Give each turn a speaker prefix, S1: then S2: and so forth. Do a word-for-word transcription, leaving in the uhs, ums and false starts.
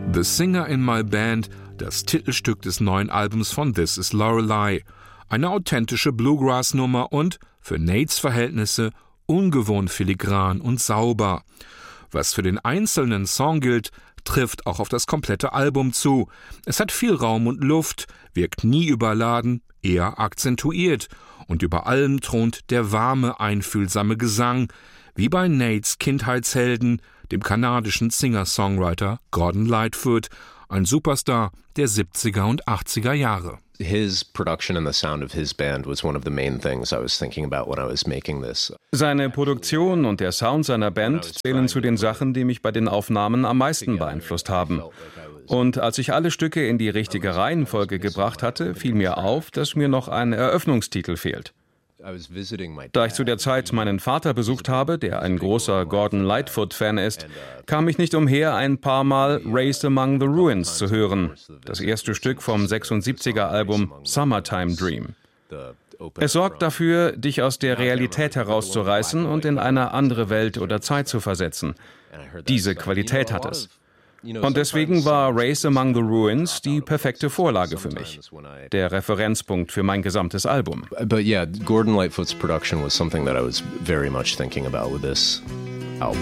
S1: The Singer in My Band, das Titelstück des neuen Albums von This Is Lorelei. Eine authentische Bluegrass-Nummer und, für Nates Verhältnisse, ungewohnt filigran und sauber. Was für den einzelnen Song gilt, trifft auch auf das komplette Album zu. Es hat viel Raum und Luft, wirkt nie überladen, eher akzentuiert. Und über allem thront der warme, einfühlsame Gesang, wie bei Nates Kindheitshelden, dem kanadischen Singer-Songwriter Gordon Lightfoot, ein Superstar der siebziger und achtziger Jahre.
S2: His production and the sound of his band was one of the main things I was thinking about when I was making this.
S3: Seine Produktion und der Sound seiner Band zählen zu den Sachen, die mich bei den Aufnahmen am meisten beeinflusst haben. Und als ich alle Stücke in die richtige Reihenfolge gebracht hatte, fiel mir auf, dass mir noch ein Eröffnungstitel fehlt. Da ich zu der Zeit meinen Vater besucht habe, der ein großer Gordon Lightfoot-Fan ist, kam ich nicht umher, ein paar Mal Raised Among the Ruins zu hören, das erste Stück vom sechsundsiebziger-Album Summertime Dream. Es sorgt dafür, dich aus der Realität herauszureißen und in eine andere Welt oder Zeit zu versetzen. Diese Qualität hat es. Und deswegen war Raised Among the Ruins die perfekte Vorlage für mich, der Referenzpunkt für mein gesamtes Album.
S2: But yeah, Gordon Lightfoot's production was something that I was very much thinking about with this.